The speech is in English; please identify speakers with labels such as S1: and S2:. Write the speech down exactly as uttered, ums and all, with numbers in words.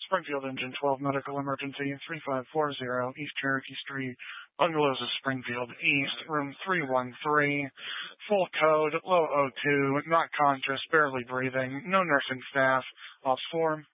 S1: Springfield Engine twelve Medical Emergency, three five four zero East Cherokee Street, Bungalows of Springfield East, room three one three, full code, low O two, not conscious, barely breathing, no nursing staff, off form.